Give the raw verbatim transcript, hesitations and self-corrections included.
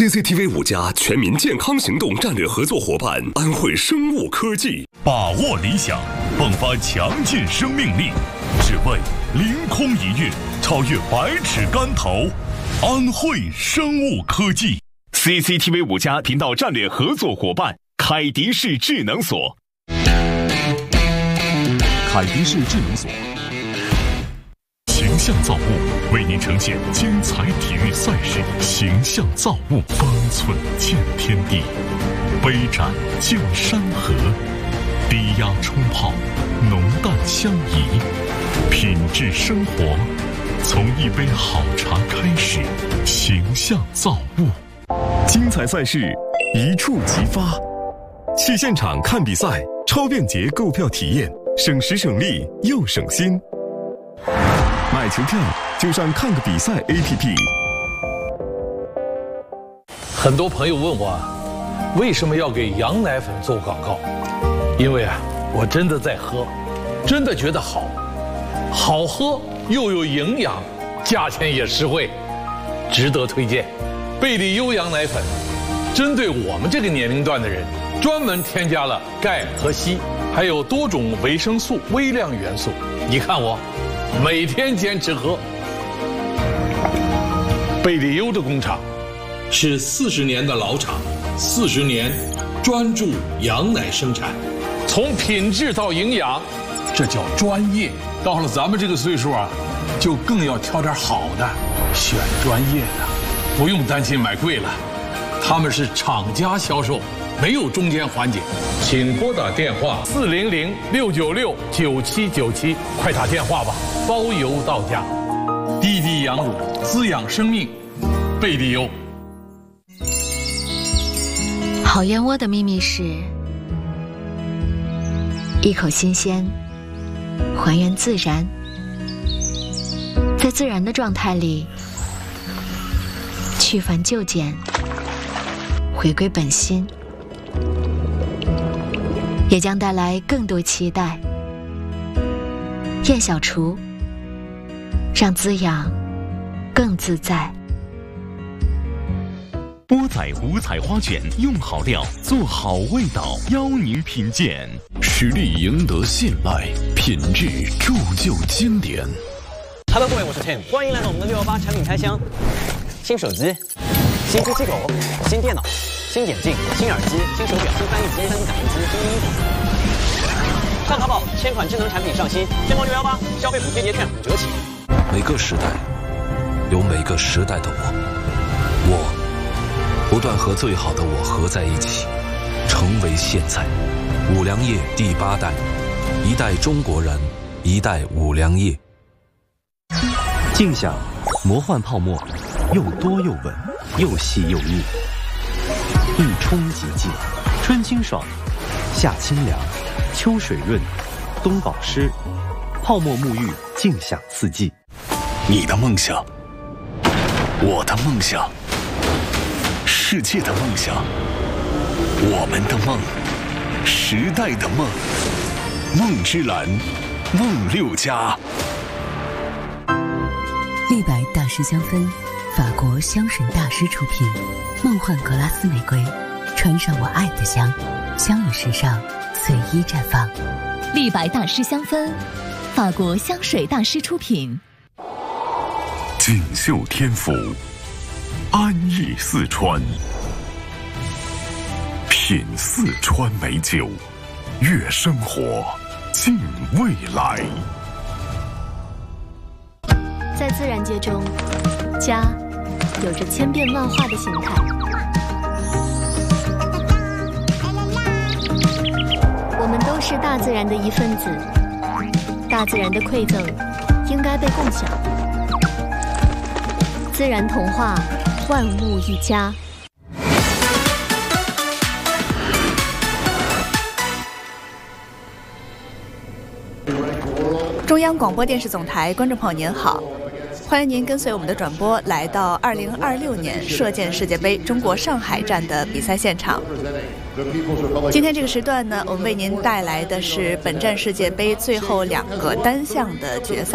C C T V 五加全民健康行动战略合作伙伴安慧生物科技， 把握理想，迸发强劲生命力，只为凌空一跃，超越百尺竿头。安慧生物科技 ，C C T V 五加频道战略合作伙伴凯迪士智能锁。凯迪士智能锁。形象造物为您呈现精彩体育赛事，形象造物方寸见天地，杯盏见山河，低压冲泡，浓淡相宜，品质生活从一杯好茶开始，形象造物。精彩赛事一触即发，去现场看比赛，超便捷购票体验，省时省力又省心。买球票就上看个比赛 A P P。 很多朋友问我，为什么要给羊奶粉做广告？因为啊，我真的在喝，真的觉得好，好喝又有营养，价钱也实惠，值得推荐。贝里优羊奶粉，针对我们这个年龄段的人，专门添加了钙和硒，还有多种维生素、微量元素。你看我。 每天坚持喝。贝里优的工厂是四十年的老厂，四十年专注羊奶生产，从品质到营养，这叫专业。到了咱们这个岁数啊，就更要挑点好的，选专业的，不用担心买贵了。他们是厂家销售，没有中间环节。请拨打电话四零零六九六九七九七，快打电话吧。 包邮到家，滴滴羊乳滋养生命，贝利优。 好燕窝的秘密是一口新鲜，还原自然，在自然的状态里去繁就简，回归本心，也将带来更多期待。燕小厨。 让滋养更自在。 波仔五彩花卷，用好料，做好味道，邀您品鉴。 实力赢得信赖，品质铸就经典。 Hello， 各位，我是 Tim， 欢迎来到我们的六一八产品开箱。新手机、新呼吸口、新电脑、新眼镜、新耳机、新手表、新翻译机、新感应机、新衣服。上淘宝，千款智能产品上新，天猫六一八消费补贴节券五折起。 每个时代有每个时代的我，我不断和最好的我合在一起，成为现在。五粮液第八代，一代中国人，一代五粮液。 静享魔幻泡沫，又多又稳，又细又密，一冲即净，春清爽，夏清凉，秋水润，冬保湿，泡沫沐浴，静享四季。 你的梦想，我的梦想，世界的梦想，我们的梦，时代的梦，梦之蓝，梦六家。 立白大师香氛，法国香水大师出品，梦幻格拉斯玫瑰，穿上我爱的香，香与时尚随意绽放。 立白大师香氛，法国香水大师出品。 锦绣天府，安逸四川，品四川美酒，悦生活，敬未来。 在自然界中，家有着千变万化的形态。我们都是大自然的一份子，大自然的馈赠应该被共享。 自然童话，万物一家。 中央广播电视总台观众朋友您好，欢迎您跟随我们的转播来到二零二六年射箭世界杯中国上海站的比赛现场。今天这个时段呢，我们为您带来的是本站世界杯最后两个单项的决赛。